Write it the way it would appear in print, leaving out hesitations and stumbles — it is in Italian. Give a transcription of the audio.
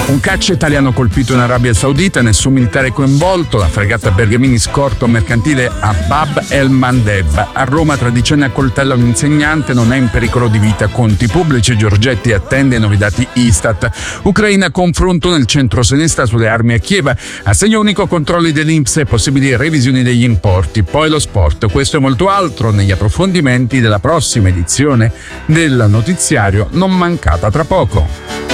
Un caccia italiano colpito in Arabia Saudita, nessun militare coinvolto, la fregata Bergamini scorto mercantile a Bab el Mandeb. A Roma tredicenne accoltella un insegnante, non è in pericolo di vita, conti pubblici. Giorgetti attende i nuovi dati Istat. Ucraina, confronto nel centro-sinistra sulle armi a Kiev, assegno unico, controlli dell'Inps e possibili revisioni degli importi. Poi lo sport, questo e molto altro negli approfondimenti della prossima edizione del notiziario, non mancata tra poco.